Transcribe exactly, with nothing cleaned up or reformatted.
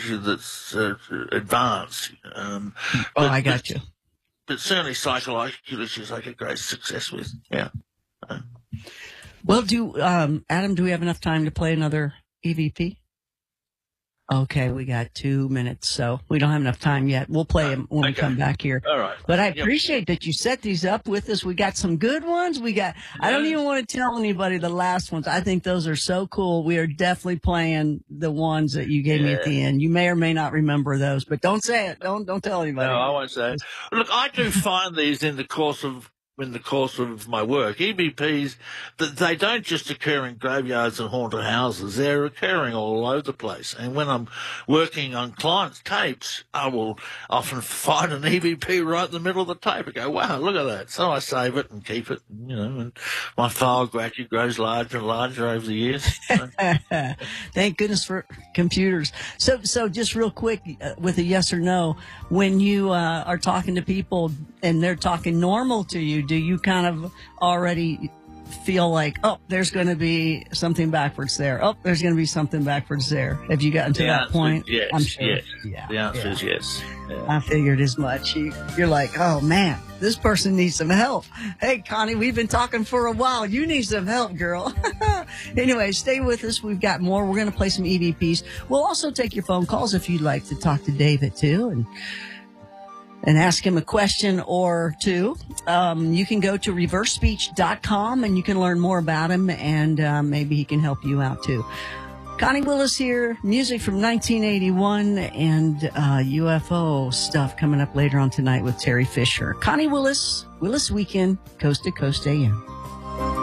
technology that's uh, advanced. Um, oh, but, I got but, you. But certainly psychologically, she's like a great success with. Yeah. Uh, Well, do um, Adam, do we have enough time to play another E V P? Okay, we got two minutes, so we don't have enough time yet. We'll play them when okay. we come back here. All right. But I Yep. appreciate that you set these up with us. We got some good ones. We got, I don't even want to tell anybody the last ones. I think those are so cool. We are definitely playing the ones that you gave yeah. me at the end. You may or may not remember those, but don't say it. Don't, don't tell anybody. No, I won't say it. Look, I do find these in the course of in the course of my work. E V Ps, that they don't just occur in graveyards and haunted houses. They're occurring all over the place. And when I'm working on clients' tapes, I will often find an E V P right in the middle of the tape. I go, wow, look at that. So I save it and keep it, you know, and my file gradually grows larger and larger over the years. Thank goodness for computers. So, so just real quick uh, with a yes or no, when you uh, are talking to people and they're talking normal to you, do you kind of already feel like, oh, there's going to be something backwards there. Oh, there's going to be something backwards there. Have you gotten to the that point? Yes, I'm sure. yes. Yeah, the answer yeah. is yes. Yeah. I figured as much. You, you're like, oh man, this person needs some help. Hey, Connie, we've been talking for a while. You need some help, girl. Anyway, stay with us. We've got more. We're going to play some E V Ps. We'll also take your phone calls if you'd like to talk to David too, and and ask him a question or two. Um, you can go to reverse speech dot com and you can learn more about him, and uh, maybe he can help you out too. Connie Willis here, music from nineteen eighty-one, and uh, U F O stuff coming up later on tonight with Terry Fisher. Connie Willis, Willis Weekend, Coast to Coast A M.